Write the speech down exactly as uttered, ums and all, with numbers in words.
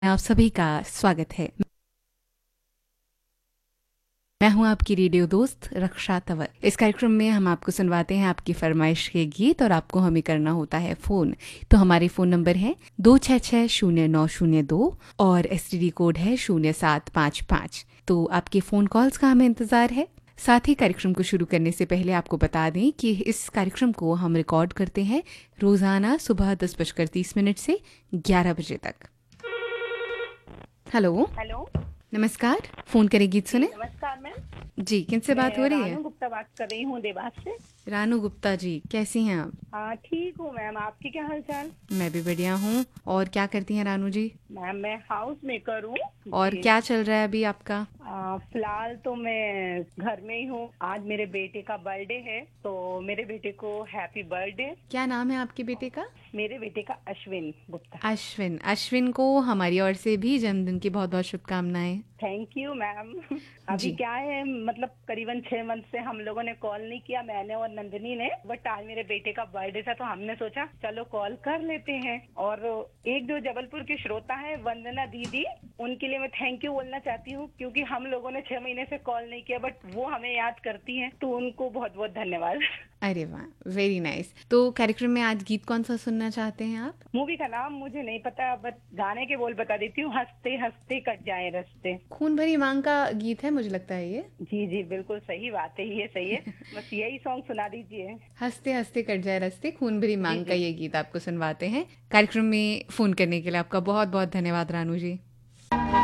आप सभी का स्वागत है। मैं हूं आपकी रेडियो दोस्त रक्षा तंवर। इस कार्यक्रम में हम आपको सुनवाते हैं आपकी फरमाइश के गीत और आपको हमें करना होता है फ़ोन। तो हमारे फ़ोन नंबर है दो छः छः शून्य नौ शून्य दो और एसटीडी कोड है शून्य सात पाँच पाँच। तो आपके फ़ोन कॉल्स का हमें इंतज़ार है। साथ ही कार्यक्रम को शुरू करने से पहले आपको बता दें कि इस कार्यक्रम को हम रिकॉर्ड करते हैं रोज़ाना सुबह दस बजकर तीस मिनट से ग्यारह बजे तक। हेलो, हेलो नमस्कार। फ़ोन करें गीत जी, सुने। नमस्कार मैम। जी, किनसे बात हो मैं रही है? रानू गुप्ता बात कर रही हूँ देवास से। रानू गुप्ता जी, कैसी हैं आप? हाँ ठीक हूँ मैम, आपकी क्या हाल चाल? मैं भी बढ़िया हूँ। और क्या करती हैं रानू जी? मैम मैं हाउस मेकर हूँ और जी। क्या चल रहा है अभी आपका? आ, फिलहाल तो मैं घर में ही हूँ। आज मेरे बेटे का बर्थडे है तो मेरे बेटे को हैप्पी बर्थडे। क्या नाम है आपके बेटे का? मेरे बेटे का अश्विन गुप्ता। अश्विन। अश्विन को हमारी ओर से भी जन्मदिन की बहुत बहुत शुभकामनाएं। Thank you ma'am. अभी जी। क्या है, मतलब करीबन छह मंथ से हम लोगों ने कॉल नहीं किया, मैंने और नंदिनी ने। बट आज मेरे बेटे का बर्थडे था तो हमने सोचा चलो कॉल कर लेते हैं। और एक जो जबलपुर की श्रोता है वंदना दीदी, उनके लिए मैं थैंक यू बोलना चाहती हूँ क्योंकि हम लोगों ने छह महीने से कॉल नहीं किया बट वो हमें याद करती हैं, तो उनको बहुत बहुत धन्यवाद। अरे वाह, वेरी नाइस। तो कार्यक्रम में आज गीत कौन सा सुनना चाहते हैं आप? मूवी का नाम मुझे नहीं पता बट गाने के बोल बता देती हूँ, हंसते हंसते कट जाए रस्ते। खून भरी मांग का गीत है, मुझे लगता है ये। जी जी बिल्कुल सही बात है, ये सही है। बस यही सॉन्ग सुना दीजिए। हंसते हंसते कट जाए रास्ते, खून भरी जी मांग का जी ये गीत आपको सुनवाते हैं। कार्यक्रम में फ़ोन करने के लिए आपका बहुत बहुत धन्यवाद रानू जी।